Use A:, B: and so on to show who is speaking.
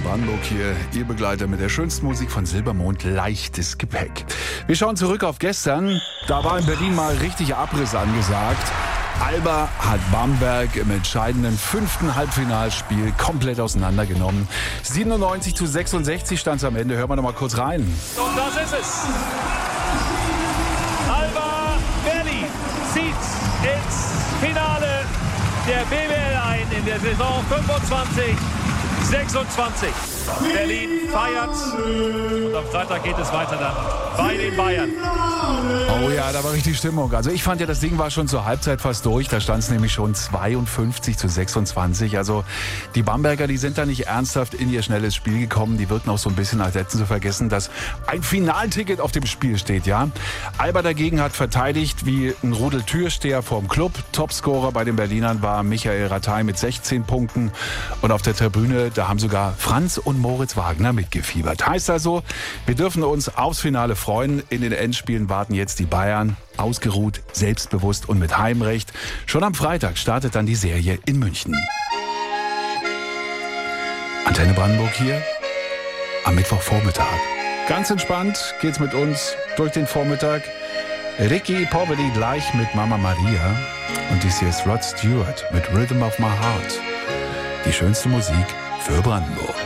A: Brandenburg hier, Ihr Begleiter mit der schönsten Musik von Silbermond, leichtes Gepäck. Wir schauen zurück auf gestern. Da war in Berlin mal richtig Abriss angesagt. Alba hat Bamberg im entscheidenden 5. Halbfinalspiel komplett auseinandergenommen. 97:66 stand es am Ende. Hören wir noch mal kurz rein.
B: Und das ist es. Alba Berlin zieht ins Finale der BBL ein in der Saison 25/26. Berlin feiert und am Freitag geht es weiter dann bei den Bayern.
A: Oh ja, da war richtig Stimmung. Also ich fand ja, das Ding war schon zur Halbzeit fast durch. Da stand es nämlich schon 52:26. Also die Bamberger, die sind da nicht ernsthaft in ihr schnelles Spiel gekommen. Die wirken auch so ein bisschen, als hätten sie vergessen, dass ein Finalticket auf dem Spiel steht, ja. Alba dagegen hat verteidigt wie ein Rudel Türsteher vorm Club. Topscorer bei den Berlinern war Michael Rattay mit 16 Punkten. Und auf der Tribüne, da haben sogar Franz und Moritz Wagner mitgefiebert. Heißt also, wir dürfen uns aufs Finale freuen. In den Endspielen warten jetzt die Bayern. Ausgeruht, selbstbewusst und mit Heimrecht. Schon am Freitag startet dann die Serie in München. Antenne Brandenburg hier am Mittwochvormittag. Ganz entspannt geht's mit uns durch den Vormittag. Ricky Poveri gleich mit Mama Maria. Und dies hier ist Rod Stewart mit Rhythm of My Heart. Die schönste Musik für Brandenburg.